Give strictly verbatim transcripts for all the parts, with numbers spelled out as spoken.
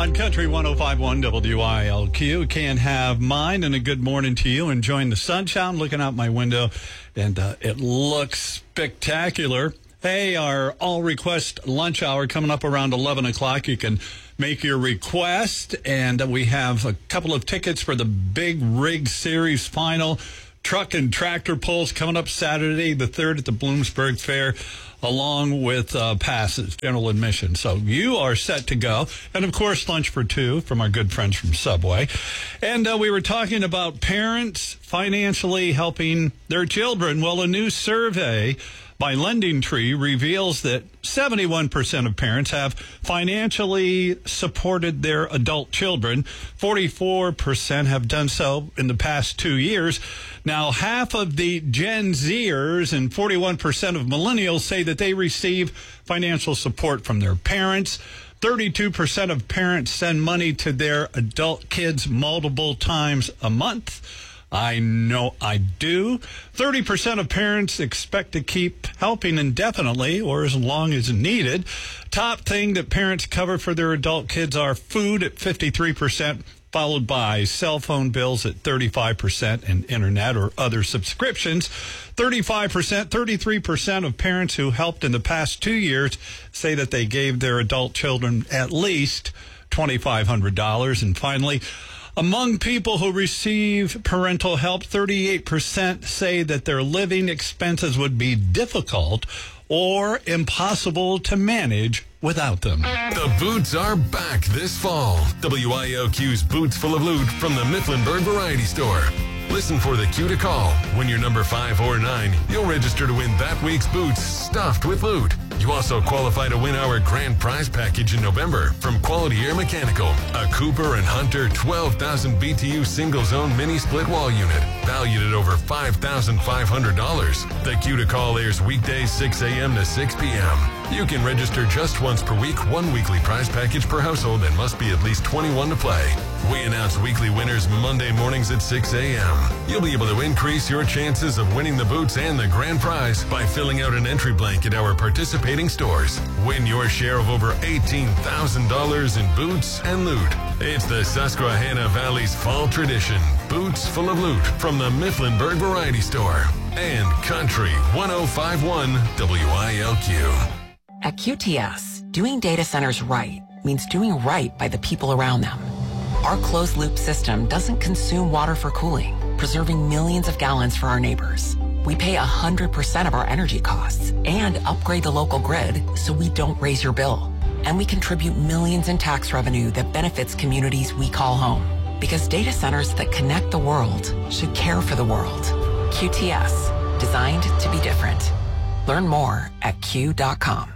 On Country one oh five point one W I L Q. Can't have mine, and a good morning to you. Enjoying the sunshine, looking out my window, and uh, it looks spectacular. Hey, our all-request lunch hour coming up around eleven o'clock. You can make your request, and we have a couple of tickets for the Big Rig Series final. Truck and tractor pulls coming up Saturday the third at the Bloomsburg Fair, along with uh, passes, general admission. So you are set to go. And, of course, lunch for two from our good friends from Subway. And uh, we were talking about parents financially helping their children. Well, a new survey by LendingTree reveals that seventy-one percent of parents have financially supported their adult children. forty-four percent have done so in the past two years. Now, half of the Gen Zers and forty-one percent of millennials say that they receive financial support from their parents. thirty-two percent of parents send money to their adult kids multiple times a month. I know I do. thirty percent of parents expect to keep helping indefinitely or as long as needed. Top thing that parents cover for their adult kids are food at fifty-three percent, followed by cell phone bills at thirty-five percent and internet or other subscriptions. thirty-five percent, thirty-three percent of parents who helped in the past two years say that they gave their adult children at least twenty-five hundred dollars. And finally, among people who receive parental help, thirty-eight percent say that their living expenses would be difficult or impossible to manage without them. The Boots are back this fall. W I L Q's Boots Full of Loot from the Mifflinburg Variety Store. Listen for the cue to call. When you're number five or nine, you'll register to win that week's boots stuffed with loot. You also qualify to win our grand prize package in November from Quality Air Mechanical, a Cooper and Hunter twelve thousand B T U single-zone mini split wall unit, valued at over five thousand five hundred dollars. The cue to call airs weekdays six a.m. to six p.m. You can register just once per week, one weekly prize package per household, and must be at least twenty-one to play. We announce weekly winners Monday mornings at six a.m. You'll be able to increase your chances of winning the boots and the grand prize by filling out an entry blank at our participating stores. Win your share of over eighteen thousand dollars in boots and loot. It's the Susquehanna Valley's fall tradition. Boots Full of Loot from the Mifflinburg Variety Store and Country one oh five point one W I L Q. At Q T S, doing data centers right means doing right by the people around them. Our closed-loop system doesn't consume water for cooling, preserving millions of gallons for our neighbors. We pay one hundred percent of our energy costs and upgrade the local grid so we don't raise your bill. And we contribute millions in tax revenue that benefits communities we call home. Because data centers that connect the world should care for the world. Q T S, designed to be different. Learn more at Q dot com.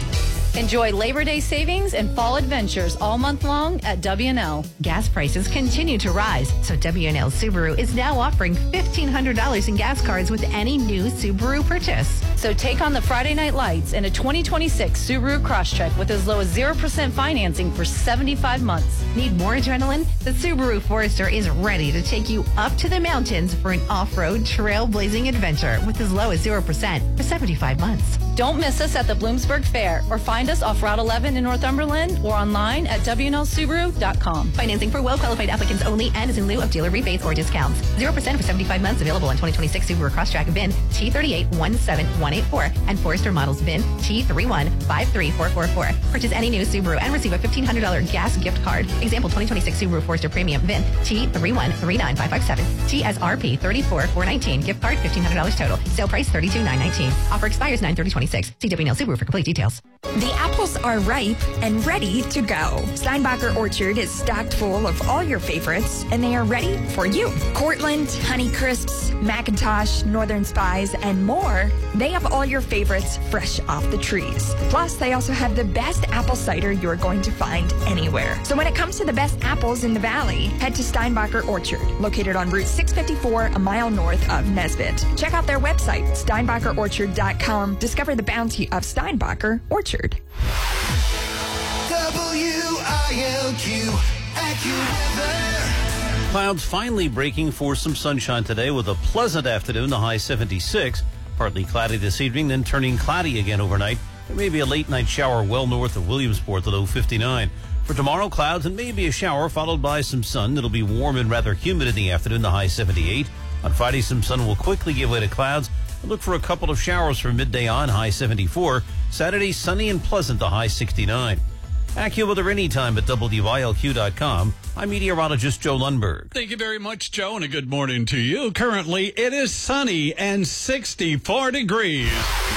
Enjoy Labor Day savings and fall adventures all month long at W and L. Gas prices continue to rise, so W and L Subaru is now offering fifteen hundred dollars in gas cards with any new Subaru purchase. So take on the Friday night lights in a twenty twenty-six Subaru Crosstrek with as low as zero percent financing for seventy-five months. Need more adrenaline? The Subaru Forester is ready to take you up to the mountains for an off-road trailblazing adventure with as low as zero percent for seventy-five months. Don't miss us at the Bloomsburg Fair or find us off Route eleven in Northumberland or online at W N L Subaru dot com. Financing for well-qualified applicants only and is in lieu of dealer rebates or discounts. zero percent for seventy-five months available on twenty twenty-six Subaru Crosstrek V I N T three eight one seven one eight four and Forester models V I N T three one five three four four four. Purchase any new Subaru and receive a fifteen hundred dollars gas gift card. Example twenty twenty-six Subaru Forester Premium V I N T three one three nine five five seven. T S R P thirty-four four nineteen. Gift card fifteen hundred dollars total. Sale price thirty-two nine nineteen. Offer expires nine thirty twenty-six. See W N L Subaru for complete details. The apples are ripe and ready to go. Steinbacher Orchard is stocked full of all your favorites, and they are ready for you. Cortland, Honeycrisps, McIntosh, Northern Spies, and more. They have all your favorites fresh off the trees. Plus, they also have the best apple cider you're going to find anywhere. So when it comes to the best apples in the valley, head to Steinbacher Orchard, located on Route six fifty-four, a mile north of Nesbitt. Check out their website, steinbacher orchard dot com. Discover the bounty of Steinbacher Orchard. W I L Q, AccuWeather. Clouds finally breaking for some sunshine today with a pleasant afternoon, the high seventy-six. Partly cloudy this evening, then turning cloudy again overnight. There may be a late night shower well north of Williamsport, the low fifty-nine. For tomorrow, clouds and maybe a shower, followed by some sun. It'll be warm and rather humid in the afternoon, the high seventy-eight. On Friday, some sun will quickly give way to clouds. Look for a couple of showers from midday on, high seventy-four. Saturday, sunny and pleasant, the high sixty-nine. AccuWeather anytime at W I L Q dot com. I'm meteorologist Joe Lundberg. Thank you very much, Joe, and a good morning to you. Currently, it is sunny and sixty-four degrees.